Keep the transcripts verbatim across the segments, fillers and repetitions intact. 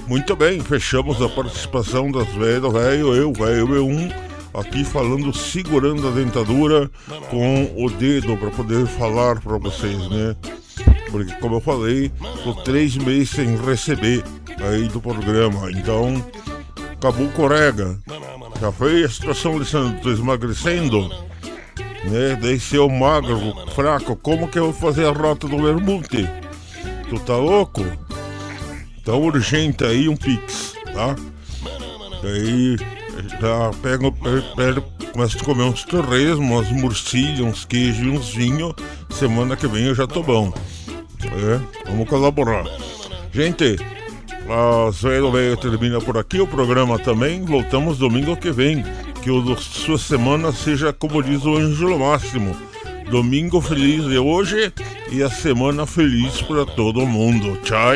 Muito bem, fechamos a participação das velhas, velho, eu, velho B um, aqui falando, segurando a dentadura com o dedo para poder falar para vocês, né? Porque, como eu falei, tô três meses sem receber aí do programa, então acabou o corega. Já foi a situação, Alessandro, tô emagrecendo, né? Daí se eu magro, fraco, como que eu vou fazer a rota do Vermute? Tu tá louco? Então urgente aí um Pix, tá? Daí já pego, pego, começo a comer uns torresmos, umas murcilhas, uns queijos e uns vinhos. Semana que vem eu já tô bom. É, vamos colaborar. Gente, a Zero Velho termina por aqui, o programa também. Voltamos domingo que vem. Que a sua semana seja, como diz o Ângelo Máximo, domingo feliz de hoje e a semana feliz para todo mundo. Tchau.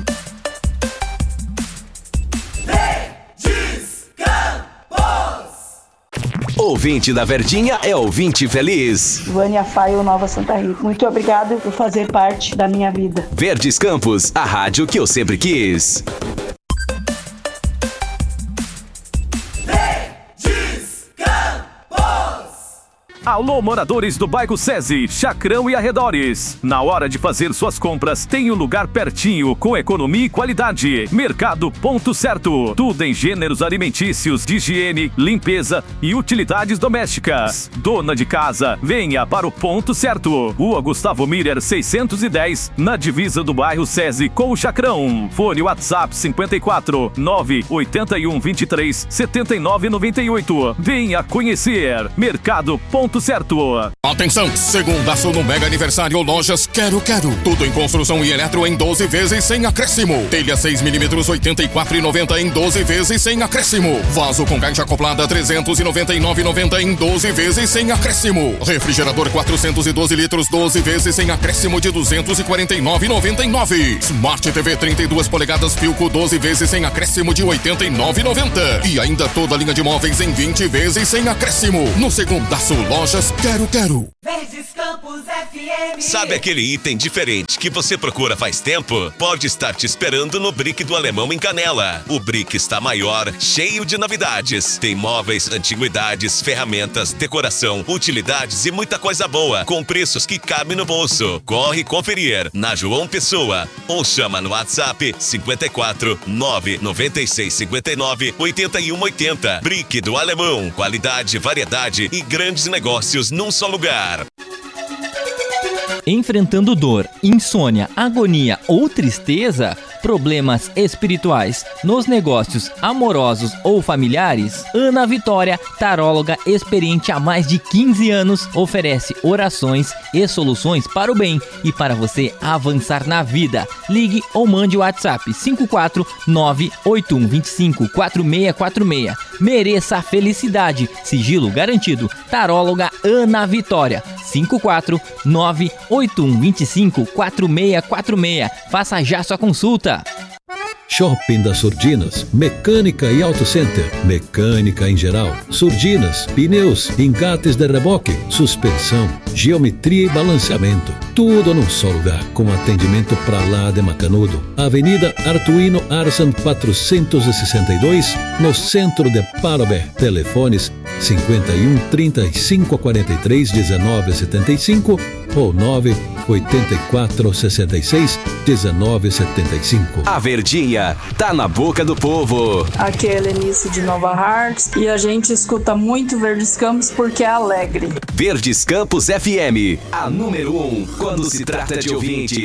Ouvinte da Verdinha é ouvinte feliz. Vânia Faio, Nova Santa Rita. Muito obrigado por fazer parte da minha vida. Verdes Campos, a rádio que eu sempre quis. Alô, moradores do bairro SESI, Chacrão e arredores. Na hora de fazer suas compras, tem um lugar pertinho, com economia e qualidade. Mercado Ponto Certo. Tudo em gêneros alimentícios, de higiene, limpeza e utilidades domésticas. Dona de casa, venha para o Ponto Certo. Rua Gustavo Miller, seiscentos e dez, na divisa do bairro SESI com o Chacrão. Fone WhatsApp cinco quatro, nove oito um, dois três, sete nove nove oito. Venha conhecer. Mercado Ponto Certo. Atenção, segundaço no mega aniversário Lojas Quero Quero. Tudo em construção e eletro em doze vezes sem acréscimo. Telha seis milímetros, oitenta e quatro reais e noventa centavos em doze vezes sem acréscimo. Vaso com caixa acoplada trezentos e noventa e nove reais e noventa centavos em doze vezes sem acréscimo. Refrigerador quatrocentos e doze litros, doze vezes sem acréscimo de duzentos e quarenta e nove reais e noventa e nove centavos. Smart T V trinta e duas polegadas Philco, doze vezes sem acréscimo de oitenta e nove reais e noventa centavos. E ainda toda a linha de móveis em vinte vezes sem acréscimo. No segundaço Lojas Quero Quero. Verdes Campos F M. Sabe aquele item diferente que você procura faz tempo? Pode estar te esperando no Brick do Alemão em Canela. O Brick está maior, cheio de novidades. Tem móveis, antiguidades, ferramentas, decoração, utilidades e muita coisa boa, com preços que cabem no bolso. Corre conferir na João Pessoa ou chama no WhatsApp cinco quatro, nove nove seis cinco nove, oito um oito zero. Brick do Alemão, qualidade, variedade e grandes negócios num só lugar. Enfrentando dor, insônia, agonia ou tristeza, problemas espirituais nos negócios amorosos ou familiares? Ana Vitória, taróloga experiente há mais de quinze anos, oferece orações e soluções para o bem e para você avançar na vida. Ligue ou mande o WhatsApp cinco quatro nove oito um dois cinco quatro seis quatro seis. Mereça a felicidade. Sigilo garantido. Taróloga Ana Vitória. cinco quatro nove oito um dois cinco quatro seis quatro seis. Faça já sua consulta. Shopping das Surdinas, mecânica e auto center, mecânica em geral, surdinas, pneus, engates de reboque, suspensão, geometria e balanceamento, tudo num só lugar, com atendimento pra lá de Macanudo. Avenida Artuino Arsan quatrocentos e sessenta e dois, no centro de Parobé. Telefones cinquenta e um, trinta e cinco, quarenta e três, dezenove, setenta e cinco ou nove oito quatro, sessenta e seis, dezenove, setenta e cinco. A Verdinha tá na boca do povo. Aqui é Helenice de Nova Hartz e a gente escuta muito Verdes Campos porque é alegre. Verdes Campos F M, a número um quando se trata de ouvinte.